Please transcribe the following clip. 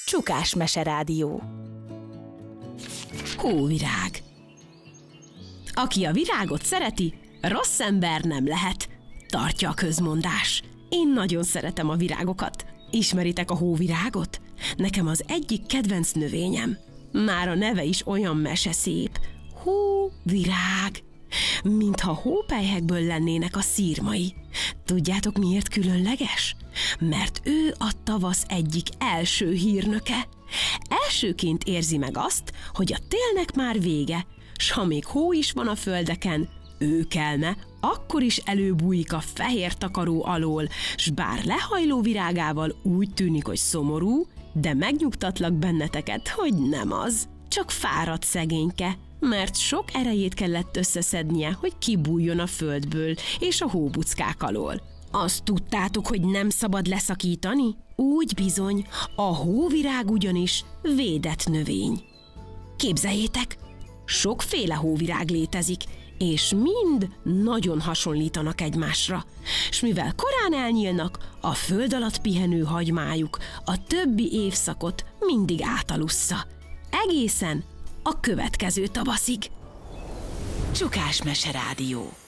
Csukás meserádió. Hóvirág. Aki a virágot szereti, rossz ember nem lehet, tartja a közmondás. Én nagyon szeretem a virágokat. Ismeritek a hóvirágot? Nekem az egyik kedvenc növényem. Már a neve is olyan meseszép. Hóvirág. Mintha hópelyhekből lennének a szirmai. Tudjátok, miért különleges? Mert ő a tavasz egyik első hírnöke. Elsőként érzi meg azt, hogy a télnek már vége, s ha még hó is van a földeken, ő kelne, akkor is előbújik a fehér takaró alól, s bár lehajló virágával úgy tűnik, hogy szomorú, de megnyugtatlak benneteket, hogy nem az, csak fáradt szegényke, mert sok erejét kellett összeszednie, hogy kibújjon a földből és a hóbuckák alól. Azt tudtátok, hogy nem szabad leszakítani? Úgy bizony, a hóvirág ugyanis védett növény. Képzeljétek, sokféle hóvirág létezik, és mind nagyon hasonlítanak egymásra, s mivel korán elnyílnak, a föld alatt pihenő hagymájuk a többi évszakot mindig átalussza. Egészen a következő tavaszig. Csukás meserádió.